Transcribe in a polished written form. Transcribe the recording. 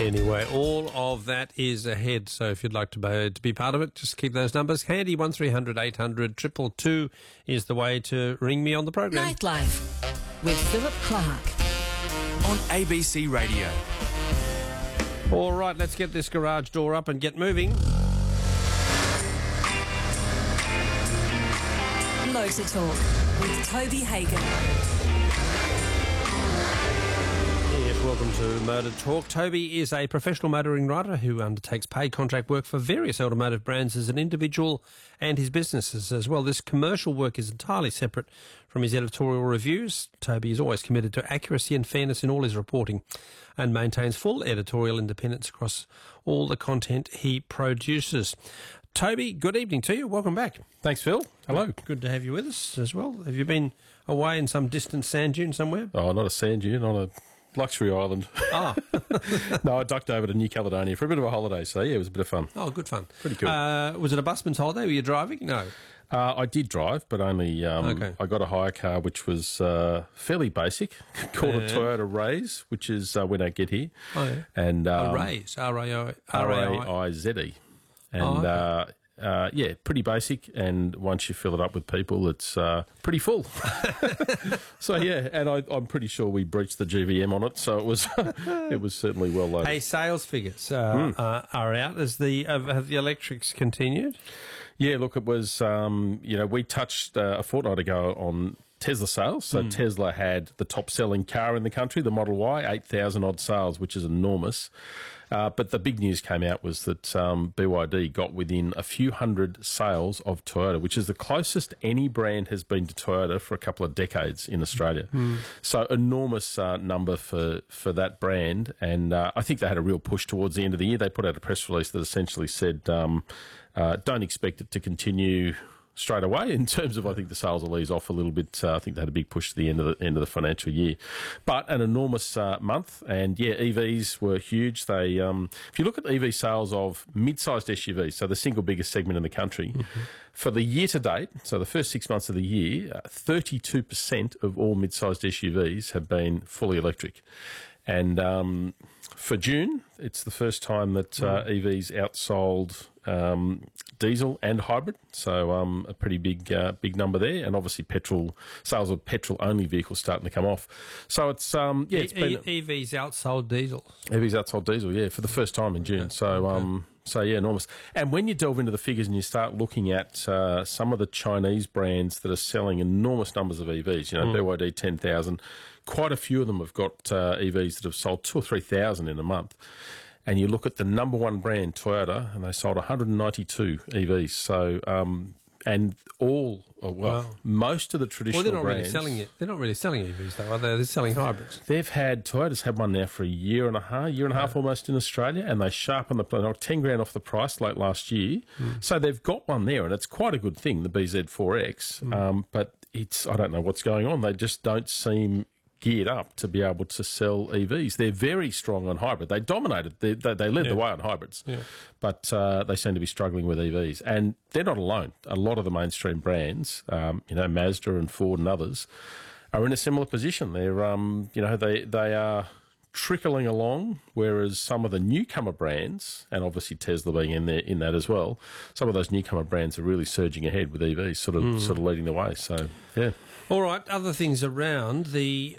Anyway, all of that is ahead. So if you'd like to be part of it, just keep those numbers handy. 1300 800 222 is the way to ring me on the program. Nightlife with Philip Clark on ABC Radio. All right, let's get this garage door up and get moving. Motor Talk with Toby Hagen. Yes, welcome to Motor Talk. Toby is a professional motoring rider who undertakes paid contract work for various automotive brands as an individual and his businesses as well. This commercial work is entirely separate from his editorial reviews. Toby is always committed to accuracy and fairness in all his reporting and maintains full editorial independence across all the content he produces. Toby, good evening to you. Welcome back. Thanks, Phil. Hello. Good to have you with us as well. Have you been away in some distant sand dune somewhere? Oh, not a sand dune, on a luxury island. Ah. No, I ducked over to New Caledonia for a bit of a holiday, so yeah, it was a bit of fun. Oh, good fun. Pretty cool. Was it a busman's holiday? Were you driving? No. I did drive, but only Okay. I got a hire car which was fairly basic, called a Toyota Raise, which is when I get here. Oh, yeah. And Raise, R-A-I-Z-E. R-A-I-Z-E. And yeah, pretty basic, and once you fill it up with people, it's pretty full. So yeah, and I'm pretty sure we breached the GVM on it, so it was it was certainly well loaded. Hey, sales figures are out. Have the electrics continued? Yeah, look, it was we touched a fortnight ago on Tesla sales. So Tesla had the top-selling car in the country, the Model Y, 8,000 odd sales, which is enormous. But the big news came out was that BYD got within a few hundred sales of Toyota, which is the closest any brand has been to Toyota for a couple of decades in Australia. So enormous number for that brand. And I think they had a real push towards the end of the year. They put out a press release that essentially said, don't expect it to continue straight away in terms of, I think the sales will ease off a little bit. I think they had a big push to the end of the financial year, but an enormous month. And yeah, EVs were huge. They, if you look at EV sales of mid-sized SUVs, so the single biggest segment in the country, for the year to date, so the first 6 months of the year, 32% of all mid-sized SUVs have been fully electric. And for June, it's the first time that EVs outsold diesel and hybrid, so a pretty big number there, and obviously sales of petrol-only vehicles starting to come off. So it's it's been EVs outsold diesel. EVs outsold diesel, yeah, for the first time in June. So so yeah, enormous. And when you delve into the figures and you start looking at some of the Chinese brands that are selling enormous numbers of EVs, BYD 10,000, quite a few of them have got EVs that have sold 2,000 or 3,000 in a month. And you look at the number one brand, Toyota, and they sold 192 EVs. So, and most of the traditional they're not brands... really selling it. They're not really selling EVs, though, are they? They're selling hybrids. Toyota's had one now for a year and a half almost in Australia, and they sharpened the plan, 10 grand off the price late last year. So they've got one there, and it's quite a good thing, the BZ4X. But I don't know what's going on. They just don't seem geared up to be able to sell EVs. They're very strong on hybrid. They dominated. They led the way on hybrids, but they seem to be struggling with EVs. And they're not alone. A lot of the mainstream brands, Mazda and Ford and others, are in a similar position. They're, they are trickling along, whereas some of the newcomer brands, and obviously Tesla being in that as well, some of those newcomer brands are really surging ahead with EVs, sort of leading the way. So yeah. All right, other things around. The